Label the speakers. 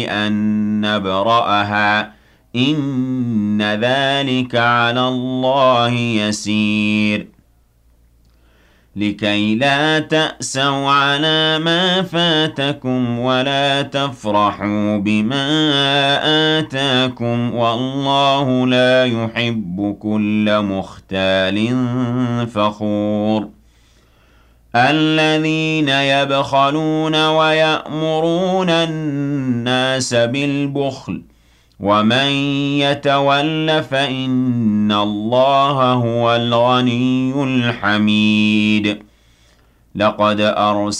Speaker 1: أن نبرأها إن ذلك على الله يسير لكي لا تأسوا على ما فاتكم ولا تفرحوا بما آتاكم والله لا يحب كل مختال فخور الذين يبخلون ويأمرون الناس بالبخل ومن يتول فإن الله هو الغني الحميد لقد أرسلنا